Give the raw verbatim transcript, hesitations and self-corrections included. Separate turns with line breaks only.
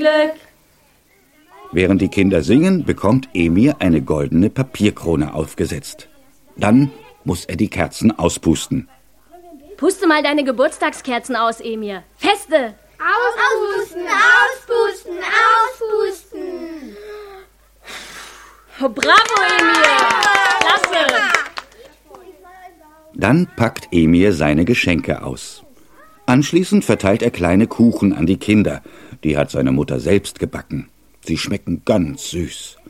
Glück.
Während die Kinder singen, bekommt Emir eine goldene Papierkrone aufgesetzt. Dann muss er die Kerzen auspusten.
Puste mal deine Geburtstagskerzen aus, Emir. Feste!
Auspusten, auspusten, auspusten.
Oh, bravo, Emir! Klasse!
Dann packt Emir seine Geschenke aus. Anschließend verteilt er kleine Kuchen an die Kinder. Die hat seine Mutter selbst gebacken. Sie schmecken ganz süß.